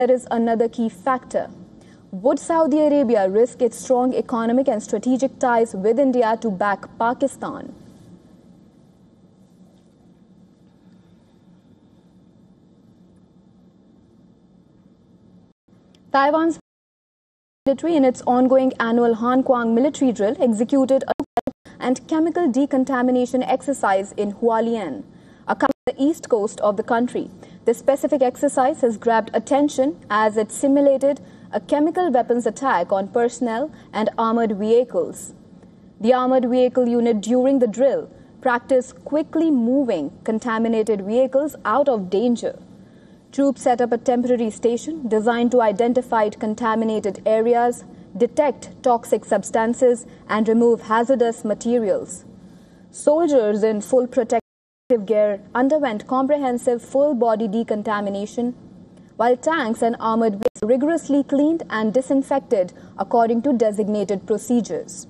there is another key factor. Would Saudi Arabia risk its strong economic and strategic ties with India to back Pakistan? Taiwan's military, in its ongoing annual Han Kuang military drill, executed a and chemical decontamination exercise in Hualien, a country on the east coast of the country. This specific exercise has grabbed attention as it simulated a chemical weapons attack on personnel and armored vehicles. The armored vehicle unit during the drill practiced quickly moving contaminated vehicles out of danger. Troops set up a temporary station designed to identify contaminated areas, detect toxic substances, and remove hazardous materials. Soldiers in full protective gear underwent comprehensive full-body decontamination, while tanks and armored vehicles were rigorously cleaned and disinfected according to designated procedures.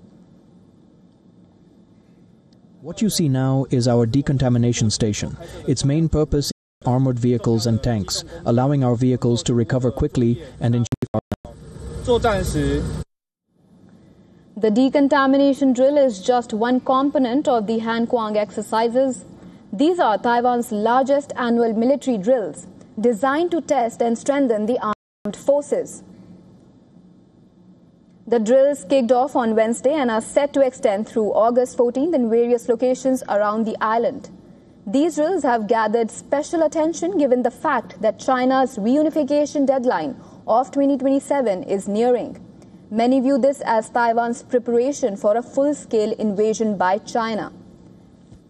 What you see now is our decontamination station. Its main purpose is armored vehicles and tanks, allowing our vehicles to recover quickly and ensure the decontamination drill is just one component of the Han Kuang exercises. These are Taiwan's largest annual military drills, designed to test and strengthen the armed forces. The drills kicked off on Wednesday and are set to extend through August 14th in various locations around the island. These drills have gathered special attention given the fact that China's reunification deadline of 2027 is nearing. Many view this as Taiwan's preparation for a full-scale invasion by China.